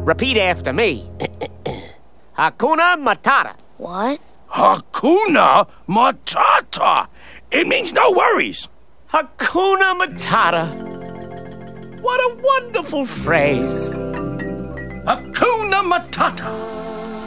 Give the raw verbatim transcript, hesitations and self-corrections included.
Repeat after me. Hakuna Matata. What? Hakuna Matata. It means no worries. Hakuna Matata. What a wonderful phrase. Hakuna Matata.